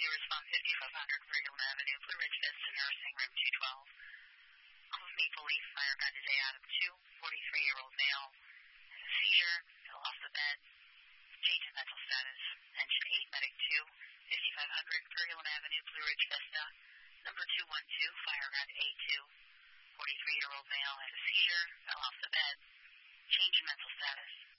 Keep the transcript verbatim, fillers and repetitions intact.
emergency response fifty-five hundred Freedom Avenue, Blue Ridge Vista Nursing Room two twelve. Off of Maple Leaf, fire got today out of two, forty-three-year-old male. Seizure, fell off the bed. Change in mental status. Engine eight, medic two, fifty-five hundred Freedom Avenue, Blue Ridge Vista. Number two one two, fire got A two. forty-three-year-old male had a seizure, fell off the bed. Change in mental status.